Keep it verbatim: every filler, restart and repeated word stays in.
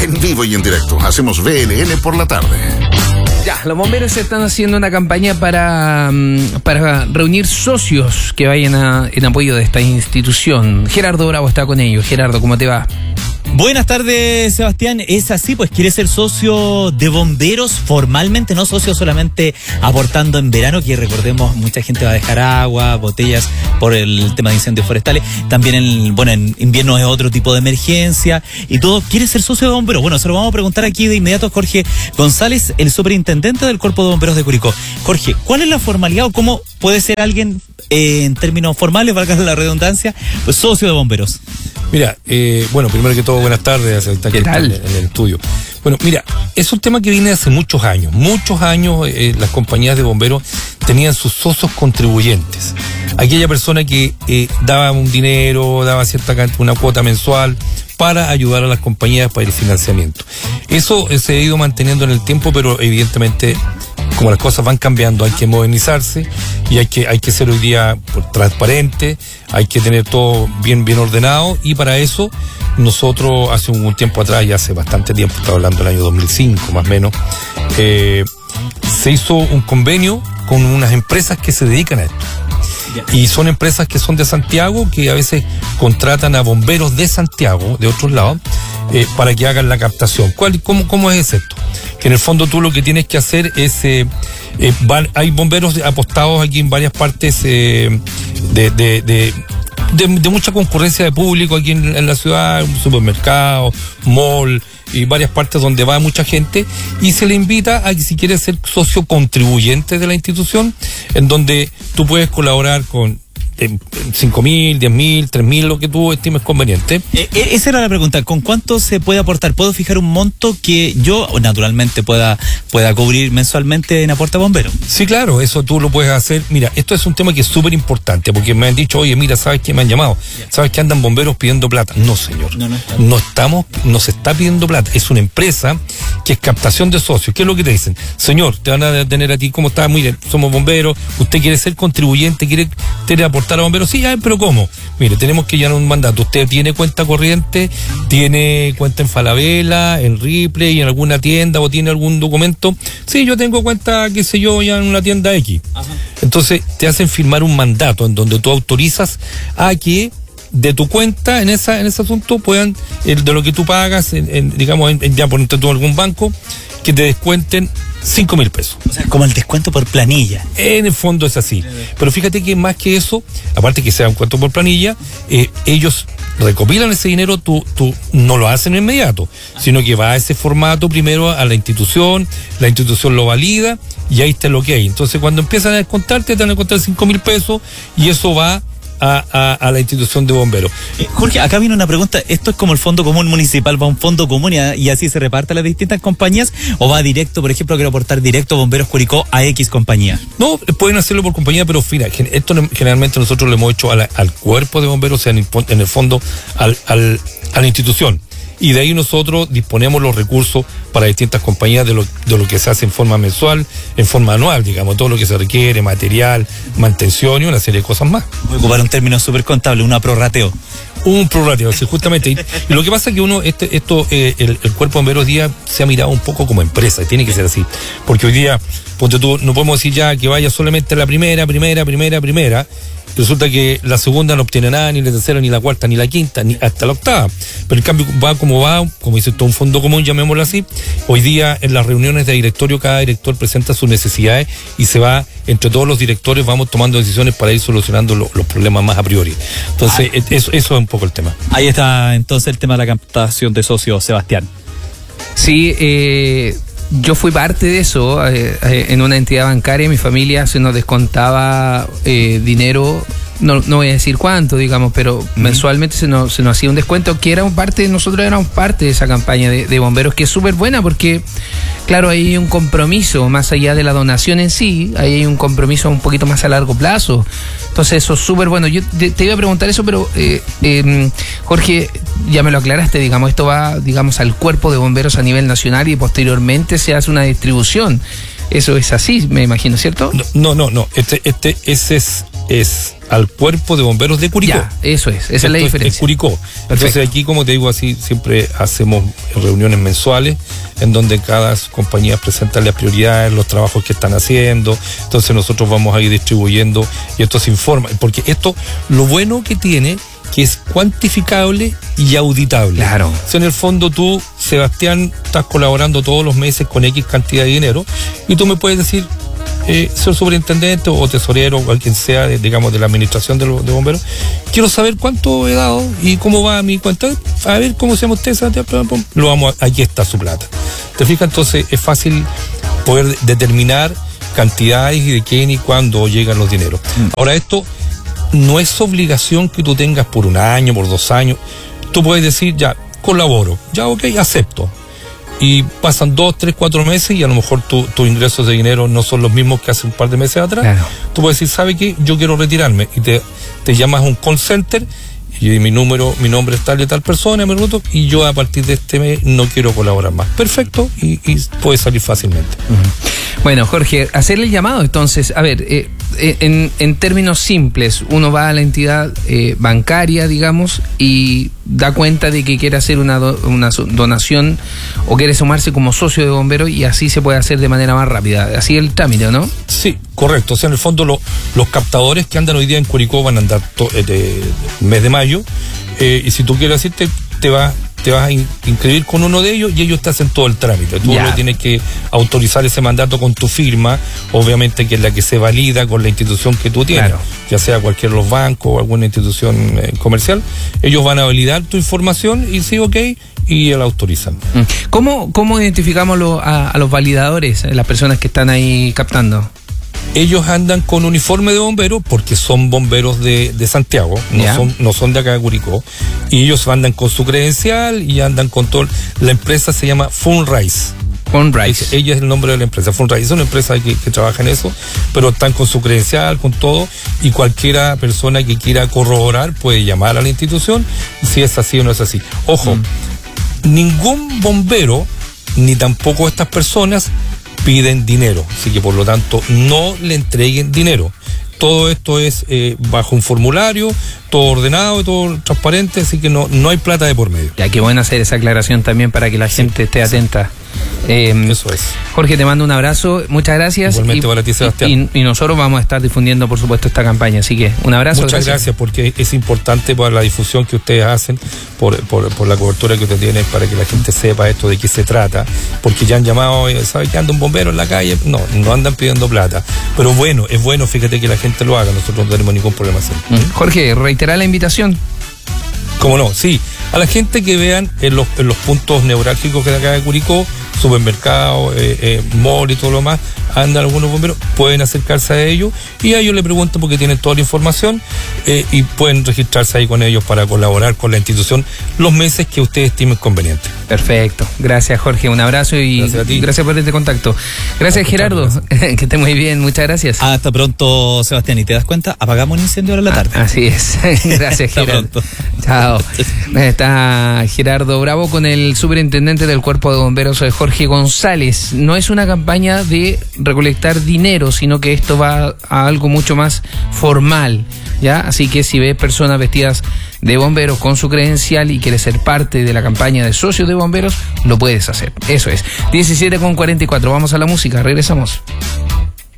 en vivo y en directo. Hacemos V L N por la tarde. Ya, los bomberos están haciendo una campaña para, para reunir socios que vayan a, en apoyo de esta institución. Gerardo Bravo está con ellos. Gerardo, ¿cómo te va? Buenas tardes, Sebastián. Es así, pues quiere ser socio de bomberos formalmente, no socio solamente aportando en verano, que recordemos, mucha gente va a dejar agua, botellas por el tema de incendios forestales. También en, bueno, en invierno es otro tipo de emergencia y todo. ¿Quiere ser socio de bomberos? Bueno, se lo vamos a preguntar aquí de inmediato a Jorge González, el superintendente del Cuerpo de Bomberos de Curicó. Jorge, ¿cuál es la formalidad o cómo puede ser alguien, eh, en términos formales, valga la redundancia, pues socio de bomberos? Mira, eh, bueno, primero que todo, buenas tardes. ¿Qué tal? En, en el estudio. Bueno, mira, es un tema que viene hace muchos años. Muchos años eh, las compañías de bomberos tenían sus socios contribuyentes. Aquella persona que eh, daba un dinero, daba cierta cantidad, una cuota mensual para ayudar a las compañías para el financiamiento. Eso eh, se ha ido manteniendo en el tiempo, pero evidentemente, como las cosas van cambiando, hay que modernizarse y hay que, hay que ser hoy día pues, transparente, hay que tener todo bien, bien ordenado, y para eso nosotros hace un, un tiempo atrás, ya hace bastante tiempo, estaba hablando del año dos mil cinco más o menos, eh, se hizo un convenio con unas empresas que se dedican a esto. Y son empresas que son de Santiago, que a veces contratan a bomberos de Santiago, de otros lados, eh, para que hagan la captación. ¿Cuál, cómo, ¿Cómo es esto? Que en el fondo tú lo que tienes que hacer es, eh, eh, van, hay bomberos apostados aquí en varias partes eh, de, de, de, de, de mucha concurrencia de público aquí en, en la ciudad, supermercados, mall y varias partes donde va mucha gente, y se le invita a que si quieres ser socio contribuyente de la institución, en donde tú puedes colaborar con cinco mil, diez mil, tres mil, lo que tú estimes conveniente. Eh, esa era la pregunta, ¿con cuánto se puede aportar? ¿Puedo fijar un monto que yo naturalmente pueda, pueda cubrir mensualmente en aporte a bomberos? Sí, claro, eso tú lo puedes hacer. Mira, esto es un tema que es súper importante, porque me han dicho, oye, mira, ¿sabes qué me han llamado? ¿Sabes que andan bomberos pidiendo plata? No, señor, no, no, está no estamos, no se está pidiendo plata, es una empresa que es captación de socios. ¿Qué es lo que te dicen? Señor, te van a tener a ti, ¿cómo está? Mire, somos bomberos, usted quiere ser contribuyente, quiere tener aportar a bomberos, sí, ay, pero ¿cómo? Mire, tenemos que llenar un mandato. Usted tiene cuenta corriente, tiene cuenta en Falabella, en Ripley, en alguna tienda, o tiene algún documento. Sí, yo tengo cuenta, qué sé yo, ya en una tienda X. Ajá. Entonces te hacen firmar un mandato en donde tú autorizas a que de tu cuenta en esa en ese asunto puedan, el, de lo que tú pagas, en, en, digamos, en, en, ya ponerte tú en algún banco, que te descuenten cinco mil pesos. O sea, como el descuento por planilla. En el fondo es así. Pero fíjate que más que eso, aparte que sea un descuento por planilla, eh, ellos recopilan ese dinero, tú, tú no lo hacen inmediato, sino que va a ese formato primero a la institución, la institución lo valida y ahí está lo que hay. Entonces cuando empiezan a descontarte, te van a descontar cinco mil pesos y eso va A, a, a la institución de bomberos. Eh, Jorge, acá viene una pregunta. ¿Esto es como el fondo común municipal? ¿Va a un fondo común y, a, y así se reparte a las distintas compañías? ¿O va directo, por ejemplo, quiero aportar directo Bomberos Curicó a X compañía? No, pueden hacerlo por compañía, pero mira, esto generalmente nosotros lo hemos hecho a la, al cuerpo de bomberos, o sea, en el, en el fondo al, al, a la institución. Y de ahí nosotros disponemos los recursos para distintas compañías de lo, de lo que se hace en forma mensual, en forma anual, digamos, todo lo que se requiere, material, mantención y una serie de cosas más. Voy a ocupar un término súper contable, una prorrateo. Un prorrateo, sí, justamente. Y, y lo que pasa es que uno, este, esto, eh, el, el cuerpo de bomberos hoy día se ha mirado un poco como empresa, y tiene que ser así. Porque hoy día, ponte tú, no podemos decir ya que vaya solamente la primera, primera, primera, primera. Resulta que la segunda no obtiene nada, ni la tercera, ni la cuarta, ni la quinta, ni hasta la octava. Pero en cambio va como va, como dice todo un fondo común, llamémoslo así. Hoy día en las reuniones de directorio cada director presenta sus necesidades y se va, entre todos los directores vamos tomando decisiones para ir solucionando lo, los problemas más a priori. Entonces ah, eso, eso es un poco el tema. Ahí está entonces el tema de la captación de socios, Sebastián. Sí, eh... yo fui parte de eso, eh, eh, en una entidad bancaria. Mi familia se nos descontaba eh, dinero, no, no voy a decir cuánto, digamos, pero uh-huh. mensualmente se nos, se nos hacía un descuento, que éramos parte, nosotros éramos parte de esa campaña de, de bomberos, que es súper buena porque, claro, ahí hay un compromiso, más allá de la donación en sí, ahí hay un compromiso un poquito más a largo plazo. Entonces eso es súper bueno. Yo te, te iba a preguntar eso, pero eh, eh, Jorge, ya me lo aclaraste, digamos, esto va, digamos, al cuerpo de bomberos a nivel nacional y posteriormente se hace una distribución. Eso es así, me imagino, ¿cierto? No, no, no, este, este, ese es, es al Cuerpo de Bomberos de Curicó. Ya, eso es, esa Esto es la diferencia. Es Curicó. Perfecto. Entonces aquí, como te digo, así siempre hacemos reuniones mensuales en donde cada compañía presenta las prioridades, los trabajos que están haciendo. Entonces nosotros vamos a ir distribuyendo y esto se informa. Porque esto, lo bueno que tiene, que es cuantificable y auditable. Claro. O sea, en el fondo tú, Sebastián, estás colaborando todos los meses con X cantidad de dinero y tú me puedes decir, eh, ser superintendente o tesorero o quien sea, de, digamos, de la administración de, los, de bomberos, quiero saber cuánto he dado y cómo va mi cuenta. A ver cómo se llama usted, Sebastián. Lo vamos a, aquí está su plata. ¿Te fijas? Entonces es fácil poder determinar cantidades y de quién y cuándo llegan los dineros. Mm. Ahora, esto no es obligación que tú tengas por un año, por dos años. Tú puedes decir, ya, colaboro, ya, ok, acepto. Y pasan dos, tres, cuatro meses y a lo mejor tus tu ingresos de dinero no son los mismos que hace un par de meses atrás. Claro. Tú puedes decir, ¿sabe qué? Yo quiero retirarme. Y te, te llamas a un call center y mi número, mi nombre es tal de tal persona, me ruto, y yo a partir de este mes no quiero colaborar más. Perfecto, y, y puede salir fácilmente. Uh-huh. Bueno, Jorge, hacerle el llamado entonces, a ver, eh, en, en términos simples, uno va a la entidad eh, bancaria, digamos, y da cuenta de que quiere hacer una, do, una donación o quiere sumarse como socio de bomberos y así se puede hacer de manera más rápida. Así el trámite, ¿no? Sí, correcto. O sea, en el fondo lo, los captadores que andan hoy día en Curicó van a andar to, eh, de, mes de mayo eh, y si tú quieres decirte, te vas te vas a in, inscribir con uno de ellos y ellos te hacen todo el trámite. Tú lo tienes que autorizar ese mandato con tu firma, obviamente que es la que se valida con la institución que tú tienes, claro. Ya sea cualquiera de los bancos o alguna institución eh, comercial. Ellos van a validar tu información y sí, ok, y la autorizan. ¿Cómo, cómo identificamos lo, a, a los validadores, las personas que están ahí captando? Ellos andan con uniforme de bombero porque son bomberos de, de Santiago, no yeah. son, no son de acá de Curicó, y ellos andan con su credencial y andan con todo. La empresa se llama Funrise. Funrise. Ella es el nombre de la empresa. Funrise es una empresa que, que trabaja en eso, pero están con su credencial, con todo, y cualquiera persona que quiera corroborar puede llamar a la institución si es así o no es así. Ojo, mm. ningún bombero, ni tampoco estas personas, piden dinero, así que por lo tanto no le entreguen dinero. Todo esto es eh, bajo un formulario, todo ordenado y todo transparente, así que no, no hay plata de por medio. Ya, qué bueno hacer esa aclaración también para que la sí, gente esté sí. atenta. Eh, Eso es. Jorge, te mando un abrazo, muchas gracias. Igualmente y, para ti, Sebastián. Y, y nosotros vamos a estar difundiendo, por supuesto, esta campaña, así que un abrazo. Muchas gracias, gracias porque es importante para la difusión que ustedes hacen, por, por, por la cobertura que ustedes tienen, para que la gente sepa esto de qué se trata, porque ya han llamado, ¿sabe que anda un bombero en la calle? No, no andan pidiendo plata, pero bueno, es bueno, fíjate que la gente lo haga, nosotros no tenemos ningún problema así. Mm. Jorge, reiterar la invitación. ¿Cómo no? Sí, a la gente que vean en los, en los puntos neurálgicos que de acá de Curicó, supermercados, eh, eh, mall y todo lo más, andan algunos bomberos, pueden acercarse a ellos y a ellos le preguntan porque tienen toda la información eh, y pueden registrarse ahí con ellos para colaborar con la institución los meses que ustedes estimen conveniente. Perfecto, gracias Jorge, un abrazo y gracias, a ti. Gracias por este contacto. Gracias Gerardo, gracias. Que esté muy bien, muchas gracias. Hasta pronto Sebastián, y te das cuenta, apagamos un incendio ahora en la tarde. Ah, así es, gracias Gerardo. Pronto. Chao. Está Gerardo Bravo con el superintendente del Cuerpo de Bomberos Jorge González. No es una campaña de recolectar dinero, sino que esto va a algo mucho más formal, ¿ya? Así que si ves personas vestidas de bomberos con su credencial y quieres ser parte de la campaña de socios de bomberos, lo puedes hacer. Eso es. diecisiete con cuarenta y cuatro. Vamos a la música, regresamos.